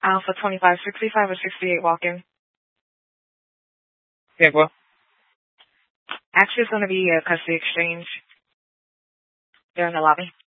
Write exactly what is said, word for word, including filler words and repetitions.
Alpha twenty-five sixty-five or sixty-eight walk-in. Yeah, well. Actually, it's going to be a custody exchange. They're in the lobby.